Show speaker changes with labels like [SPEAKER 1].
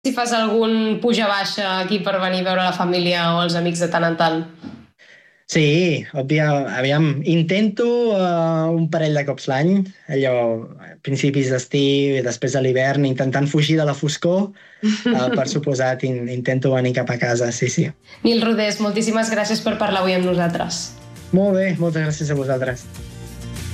[SPEAKER 1] si fas algun puja-baixa aquí per venir a veure la família o els amics de tant en tant.
[SPEAKER 2] Sí, aviam, intento un parell de cops l'any, allò, a principis d'estiu i després de l'hivern, intentant fugir de la foscor, per suposat, intento venir cap a casa, sí, sí.
[SPEAKER 1] Nil Rodés, moltíssimes gràcies per parlar avui amb nosaltres.
[SPEAKER 2] Molt bé, moltes gràcies a vosaltres.